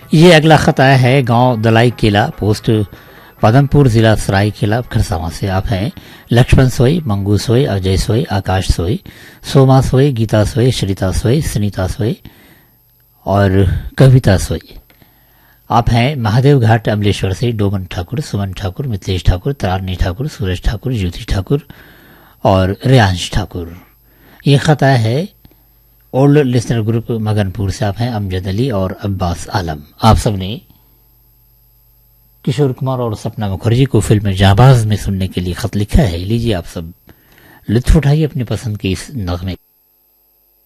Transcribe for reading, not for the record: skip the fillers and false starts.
ये अगला खत आया है गांव दलाई केला, पोस्ट पदमपुर, जिला सरायकेला खरसावां से। आप हैं लक्ष्मण सोई, मंगू सोई, अजय सोई, आकाश सोई, सोमा सोई, गीता सोई, श्रिता सोई, सुनीता सोई और कविता सोई। आप हैं महादेव घाट अमलेश्वर से। डोमन ठाकुर, सुमन ठाकुर, मिथिलेश ठाकुर, तारणी ठाकुर, सूरज ठाकुर, ज्योति ठाकुर और रियांश ठाकुर। ये खत आया है ओल्ड लिसनर ग्रुप मगनपुर से। आप हैं अमजद अली और अब्बास आलम। आप सबने किशोर कुमार और सपना मुखर्जी को फिल्म जाबाज में सुनने के लिए खत लिखा है। लीजिए आप सब लुत्फ उठाइए अपनी पसंद के इस नगमे।